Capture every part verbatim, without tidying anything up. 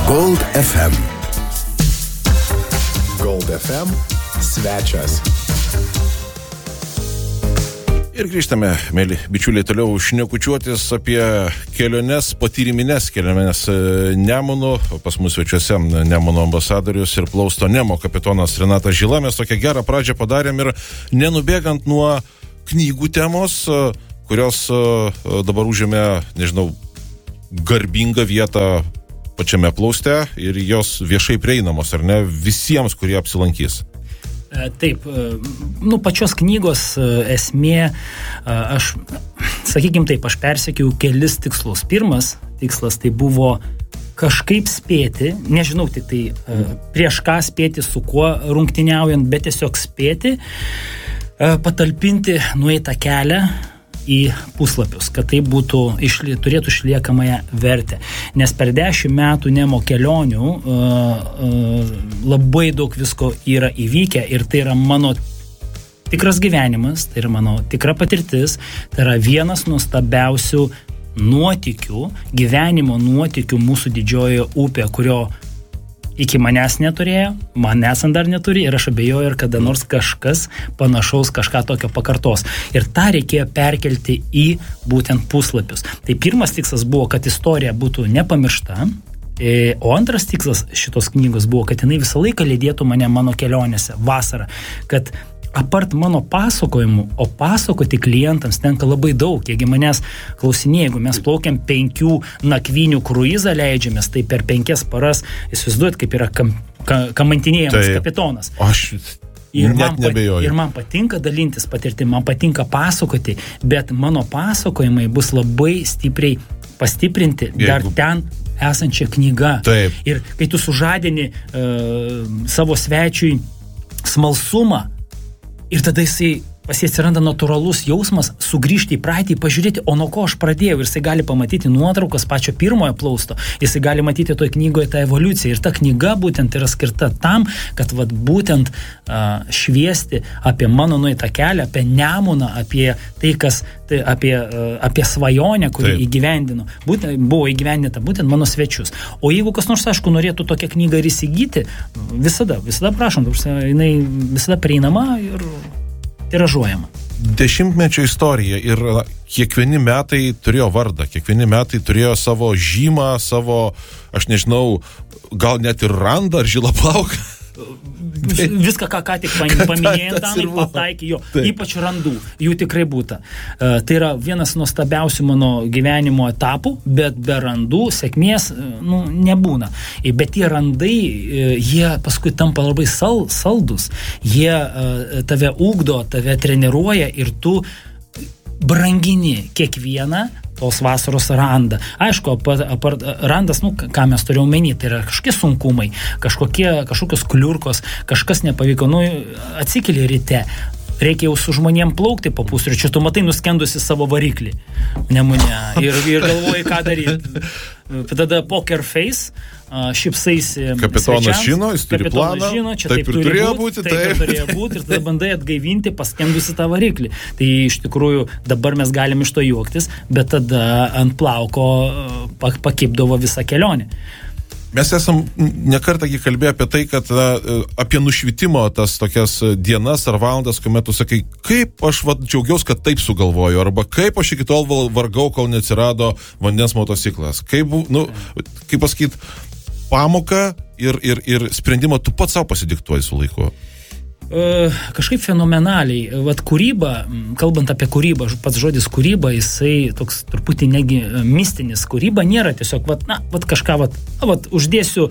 Gold ef em. Gold ef em svečias. Ir grįžtame, mėly bičiuliai, toliau šnekučiuotis apie keliones, patyriminės keliones Nemunu. Pas mus svečiuose Nemuno ambasadorius ir plausto Nemo kapitonas Renatas Žila. Mes tokią gerą pradžią padarėm ir nenubėgant nuo knygų temos, kurios dabar užėmė, nežinau, garbingą vietą pačiame plauste ir jos viešai prieinamos, ar ne, visiems, kurie apsilankys. Taip, nu, pačios knygos esmė, aš, sakykim taip, aš persekiau kelis tikslus. Pirmas tikslas tai buvo kažkaip spėti, nežinau tik tai prieš ką spėti, su kuo rungtyniaujant, bet tiesiog spėti, patalpinti nueitą kelią į puslapius, kad tai būtų, išli, turėtų išliekamąją vertę. Nes per dešimt metų Nemo kelionių uh, uh, labai daug visko yra įvykę ir tai yra mano tikras gyvenimas, tai yra mano tikra patirtis, tai yra vienas nuostabiausių nuotykių, gyvenimo nuotykių mūsų didžiojoje upė, kurio iki manęs neturėjo, manęs dar neturi ir aš abejoju, ir kada nors kažkas panašaus kažką tokio pakartos. Ir tą reikėjo perkelti į būtent puslapius. Tai pirmas tikslas buvo, kad istorija būtų nepamiršta, o antras tikslas šitos knygos buvo, kad jinai visą laiką lydėtų mane mano kelionėse vasarą, kad apart mano pasakojimų, o pasakoti klientams tenka labai daug. Jeigu manęs klausinė, jeigu mes plaukiam penkių nakvynių kruizą leidžiamės, tai per penkias paras, įsivaizduojat, kaip yra kam, ka, kamantinėjamas kapitonas. Aš ir net man, nebejoju. Ir man patinka dalintis patirtim, man patinka pasakoti, bet mano pasakojimai bus labai stipriai pastiprinti jeigu... dar ten esančią knygą. Taip. Ir kai tu sužadini uh, savo svečiui smalsumą, ir tada jisai pas jį atsiranda natūralus jausmas sugrįžti į praeitį, pažiūrėti, o nuo ko aš pradėjau. Ir jisai gali pamatyti nuotraukas pačio pirmojo plausto. Jisai gali matyti toj knygoje tą evoliuciją. Ir ta knyga būtent yra skirta tam, kad vat, būtent uh, šviesti apie mano nueitą kelią, apie Nemuną, apie tai, kas, tai, apie, uh, apie svajonę, kurį Taip. įgyvendino. Būtent, buvo įgyvendinta būtent mano svečius. O jeigu kas nors, aišku, norėtų tokią knygą ir įsigyti, visada, visada prašom, jinai visada prieinama ir tiražuojama. Dešimtmečio istorija ir kiekvieni metai turėjo vardą, kiekvieni metai turėjo savo žymą, savo, aš nežinau, gal net ir randą ar žilą plauką. Viską, ką, ką tik paminėjai, Antanai, pataikė jo, Taip. Ypač randų, jų tikrai būta. Uh, tai yra vienas nuostabiausių mano gyvenimo etapų, bet be randų sėkmės nu, nebūna. Bet tie randai, jie paskui tampa labai sal, saldus, jie uh, tave ugdo, tave treniruoja ir tu brangini kiekvieną tos vasaros randą. Aišku, apart, apart, randas, nu, ką mes turėjome menyti, tai yra kažkokie sunkumai, kažkokie, kažkokios kliurkos, kažkas nepavyko, nu, atsikeli ryte, reikia jau su žmonėm plaukti po pusryčių, tu matai nuskendusi savo variklį, Nemune, ir, ir galvoji, ką daryti. Tada poker face, šipsaisi kapitonas žino, jis turi planą, žino, čia taip, taip ir turi turėjo būti, būti, taip, taip ir turėjo būti, ir tada bandai atgaivinti paskendusi tą variklį. Tai iš tikrųjų dabar mes galim iš to juoktis, bet tada ant plauko pakibdavo visą kelionę. Mes esam nekartą kalbėję apie tai, kad na, apie nušvitimo tas tokias dienas ar valandas, kuomet tu sakai, kaip aš va, džiaugiausi, kad taip sugalvoju, arba kaip aš iki tol vargau, kol neatsirado vandens motociklas. Kaip, nu, kaip pasakyti, pamoką ir, ir, ir sprendimą tu pats savo pasidiktuoji su laiku. Uh, kažkaip fenomenaliai. Vat kūryba, kalbant apie kūrybą, pats žodis kūryba, jisai toks truputį negi mistinis. Kūryba nėra tiesiog, vat, na, vat kažką, vat, vat uždėsiu uh,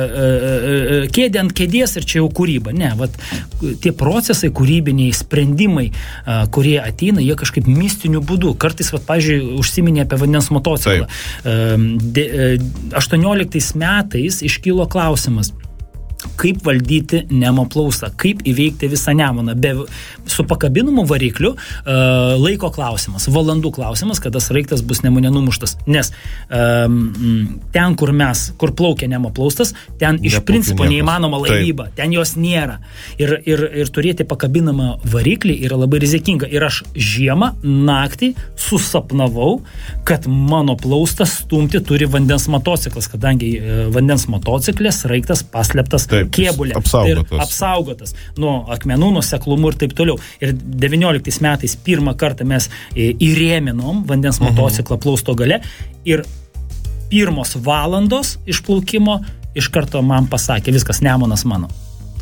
uh, kėdę ant kėdės ir čia jau kūryba. Ne, vat tie procesai kūrybiniai, sprendimai, uh, kurie ateina, jie kažkaip mistiniu būdu. Kartais, vat, pavyzdžiui, užsiminė apie vandens motociklą. Uh, de, uh, aštuonioliktais metais iškilo klausimas. kaip valdyti Nemo plaustą, kaip įveikti visą Nemuną. Be, su pakabinimu varikliu uh, laiko klausimas, valandų klausimas, kada sraigtas bus Nemune numuštas. Nes um, ten, kur mes, kur plaukia Nemo plaustas, ten iš Neplaukia principo niekas. neįmanoma laivyba, Taip. ten jos nėra. Ir, ir, ir turėti pakabinamą variklį yra labai rizikinga. Ir aš žiemą, naktį susapnavau, kad mano plaustas stumti turi vandens motociklas, kadangi uh, vandens motociklės sraigtas paslėptas Taip, kėbulė. apsaugotas. Ir apsaugotas nuo akmenų, nuo seklumų ir taip toliau. Ir devynioliktais metais pirmą kartą mes įrėminom vandens motociklą plausto gale ir pirmos valandos išplaukimo iš karto man pasakė, viskas, Nemunas mano.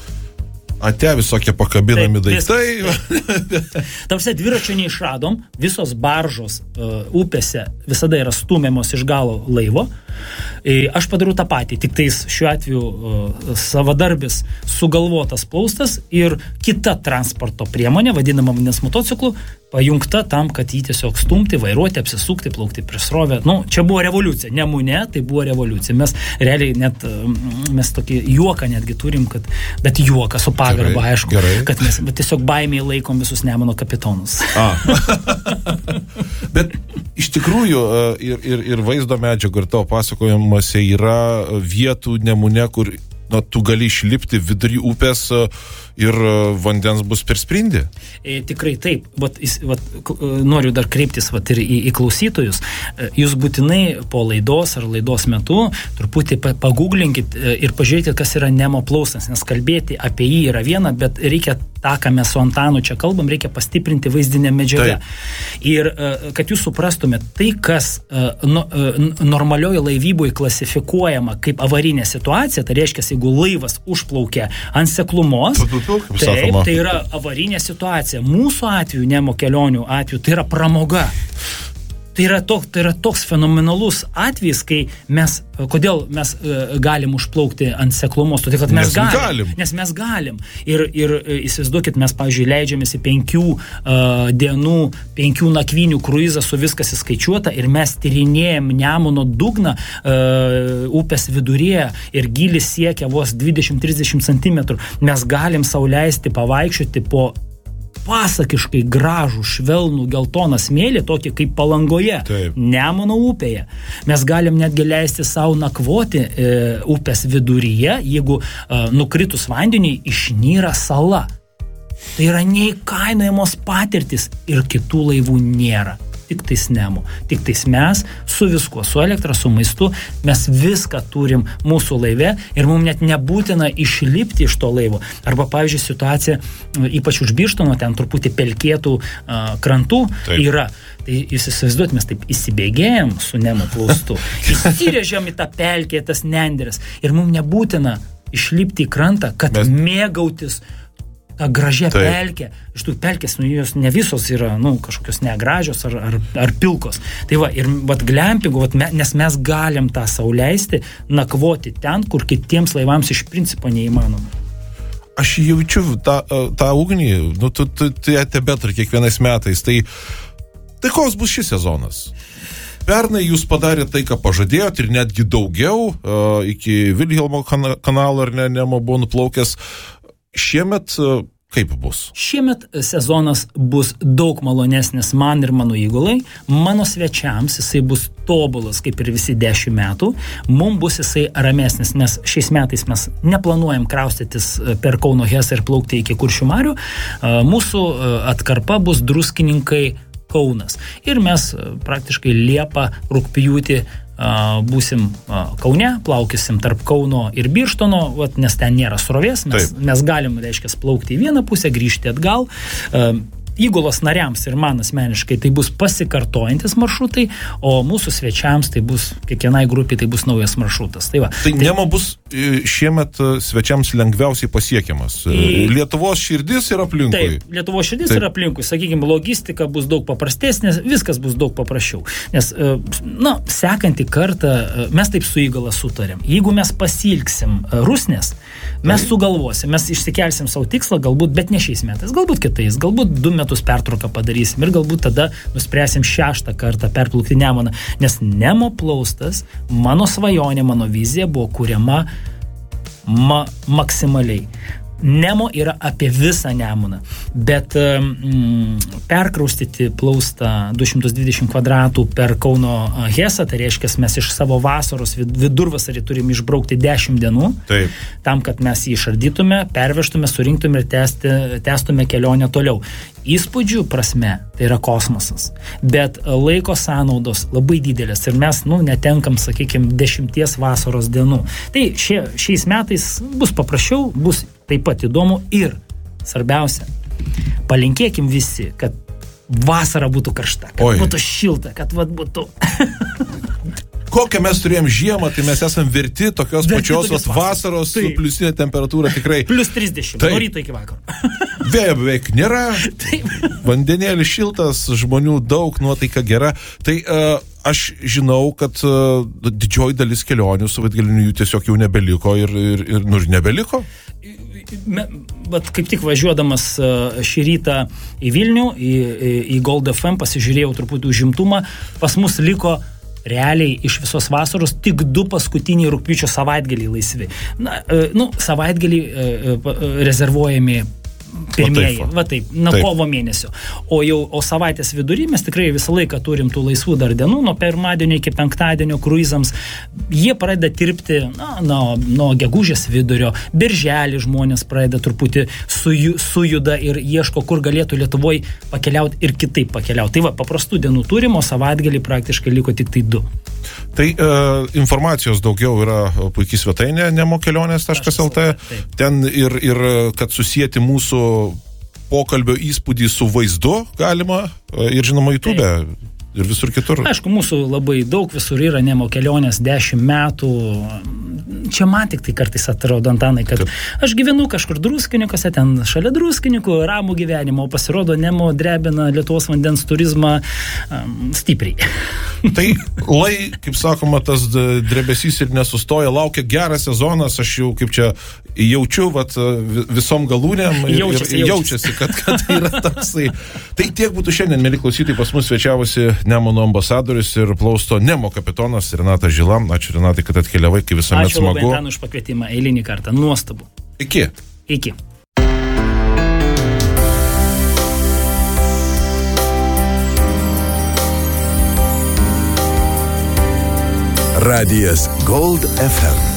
Ate visokie pakabinami Taip, daiktai. Tarsi dviračio neišradom, visos baržos uh, upėse visada yra stumiamos iš galo laivo. E, aš padariau tą patį, tik tais šiuo atveju uh, savadarbis sugalvotas plaustas ir kita transporto priemonė, vadinama vandens motociklu, pajungta tam, kad jį tiesiog stumti, vairuoti, apsisukti, plaukti prieš srovę. Nu, čia buvo revoliucija. Nemune, tai buvo revoliucija. Mes realiai net, mes tokį juoką netgi turim, kad, bet juoką su pagarba, Gerai, aišku, gerai. kad mes tiesiog baimiai laikom visus Nemuno kapitonus. A. Bet iš tikrųjų ir, ir, ir vaizdo medžiagų ir tavo pasakojimuose yra vietų Nemune, kur na, tu gali išlipti vidury upės ir vandens bus per sprindį. E, tikrai taip. Vat, vat, noriu dar kreiptis vat, ir į, į klausytojus. Jūs būtinai po laidos ar laidos metu truputį paguglinkit ir pažiūrėkit, kas yra Nemo plaustas, nes kalbėti apie jį yra viena, bet reikia tą, ką mes su Antanu čia kalbam, reikia pastiprinti vaizdinę medžiagą. Taip. Ir kad jūs suprastumėt, tai, kas no, normalioje laivyboje klasifikuojama kaip avarinė situacija, tai reiškia, jeigu laivas užplaukia ant seklumos, Taip, sakoma. Tai yra avarinė situacija. Mūsų atveju, Nemo kelionių atveju, tai yra pramoga. Tai yra, tok, tai yra toks fenomenalus atvejis, kai mes, kodėl mes uh, galim užplaukti ant seklumos, todėl kad mes nes galim, galim. Nes mes galim. Ir, ir įsivaizduokit, mes, pavyzdžiui, leidžiamės į penkių uh, dienų, penkių nakvynių kruizą su viskas įskaičiuota ir mes tyrinėjam Nemuno dugną uh, upės viduryje ir gilis siekia vos dvidešimt trisdešimt centimetrų. Mes galim sau leisti pavaikščioti po pasakiškai gražų, švelnų, geltoną smėlį, tokį kaip Palangoje, Taip. Nemuno upėje. Mes galim netgi leisti savo nakvoti e, upės viduryje, jeigu e, nukritus vandeniui išnyra sala. Tai yra neįkainojamos patirtis ir kitų laivų nėra. Tik tais Nemo. Tik tais mes su viskuo, su elektra, su maistu, mes viską turim mūsų laive ir mums net nebūtina išlipti iš to laivo. Arba, pavyzdžiui, situacija, ypač už Birštono, ten truputį pelkėtų uh, krantų Taip. Yra. Tai jūs įsivaizduot, mes taip įsibėgėjom su Nemo plaustu, įsirėžiam į tą pelkę, tas nenderes ir mums nebūtina išlipti į krantą, kad mes... mėgautis tą gražią Taip. Pelkę. Iš tų pelkės, nu, jos ne visos yra, nu, kažkokios negražios ar, ar, ar pilkos. Tai va, ir vat glempingu, vat, me, nes mes galim tą sau leisti nakvoti ten, kur kitiems laivams iš principo neįmanoma. Aš jaučiu tą, tą ugnį, nu, tu, tu, tu ją tebeturi kiekvienais metais. Tai, tai koks bus šis sezonas? Pernai jūs padarėte tai, ką pažadėjot ir netgi daugiau, uh, iki Vilhelmo kanalo ar ne, Nemo buvo nuplaukęs. Šiemet kaip bus? Šiemet sezonas bus daug malonesnis man ir mano įgulai. Mano svečiams jisai bus tobulas, kaip ir visi dešimt metų. Mums bus jisai ramesnis, nes šiais metais mes neplanuojam kraustytis per Kauno Hesą ir plaukti iki Kuršių marių. Mūsų atkarpa bus Druskininkai Kaunas. Ir mes praktiškai Liepą, rugpjūtį būsim Kaune, plaukysim tarp Kauno ir Birštono, vat, nes ten nėra srovės, mes, mes galim, reiškia, plaukti į vieną pusę, grįžti atgal. Įgulos nariams ir man asmeniškai tai bus pasikartojantis maršrutai, o mūsų svečiams tai bus, kiekvienai grupiai tai bus naujas maršrutas. Tai, va, tai, tai Nemo bus šiemet svečiams lengviausiai pasiekiamas. Į... Lietuvos širdis yra aplinkui. Taip, Lietuvos širdis taip. Yra aplinkui. Sakykime, logistika bus daug paprastesnė, viskas bus daug paprasčiau. Nes, na, sekantį kartą mes taip su įgala sutarėm. Jeigu mes pasilgsim Rusnės, mes taip. Sugalvosim, mes išsikelsim savo tikslą, galbūt, bet ne šiais metais, galbūt kitais, galbūt du metus pertrauką padarysim ir galbūt tada nuspręsim šeštą kartą perplaukti Nemuną. Nes Nemo plaustas, mano svajonė, mano vizija buvo kuriama ma, maksimaliai. Nemo yra apie visą Nemuną, bet mm, perkraustyti plaustą du šimtus dvidešimt kvadratų per Kauno Hesą, tai reiškia, mes iš savo vasaros vidurvasarį turim išbraukti dešimt dienų, Taip. tam, kad mes jį išardytume, pervežtume, surinktume ir tęsti, tęstume kelionę toliau. Įspūdžių prasme tai yra kosmosas, bet laiko sąnaudos labai didelės ir mes, nu, netenkam, sakykime, dešimties vasaros dienų. Tai šie, šiais metais bus paprasčiau, bus taip pat įdomu ir, svarbiausia, palinkėkim visi, kad vasara būtų karšta, kad Oi. būtų šilta, kad vat būtų... Kokią mes turėjom žiemą, tai mes esam verti tokios verti pačios tokios vasaros su pliusinė temperatūra tikrai. Plius trisdešimt, nuo ryto iki vakaro. Vėjo beveik nėra, vandenėlis šiltas, žmonių daug, nuotaika gera. Tai uh, aš žinau, kad uh, didžioji dalis kelionių savaitgalinių jų tiesiog jau nebeliko ir, ir, ir nu, nebeliko. Me, bet kaip tik važiuodamas šį rytą į Vilnių, į, į Gold F M, pasižiūrėjau truputį užimtumą, pas mus liko realiai iš visos vasaros tik du paskutiniai rugpjūčio savaitgaliai laisvi. Na, nu, savaitgaliai rezervuojami pirmieji, va taip, nuo kovo mėnesio. O jau o savaitės vidury mes tikrai visą laiką turim tų laisvų dar dienų, nuo pirmadienio iki penktadienio kruizams. Jie pradeda tirpti na, nuo, nuo gegužės vidurio. Birželį žmonės pradeda truputį suju, sujuda ir ieško, kur galėtų Lietuvoj pakeliauti ir kitaip pakeliauti. Tai va, paprastų dienų turim, o savaitgalį praktiškai liko tik tai du. Tai e, informacijos daugiau yra puikiai svetainė nemokelionės taškas el tė. Ten ir, ir kad susijęti mūsų pokalbio įspūdį su vaizdu galima ir žinoma YouTube ir visur kitur. Aišku, mūsų labai daug visur yra Nemo kelionės dešimt metų. Čia man tik tai kartais atrodo, Antanai, kad Taip. aš gyvenu kažkur Druskininkuose, ten šalia Druskininkų, ramų gyvenimo, o pasirodo Nemo drebina Lietuvos vandens turizmą um, stipriai. Tai lai, kaip sakoma, tas drebesys ir nesustoja, laukia geras sezonas, aš jau kaip čia jaučiu vat, visom galūnėm ir jaučiasi, ir, jaučiasi kad, kad yra toksai. Tai tiek būtų šiandien, mėly klausytojai, pas mus svečiavosi Nemuno ambasadorius ir plausto Nemo kapitonas Renatas Žila. Ačiū, Renatai, kad atkeliavai, kai visuomet smagu. Ačiū labai, Antanui, už pakvietimą eilinį kartą. Nuostabu. Iki. Iki. Radijas Gold F M.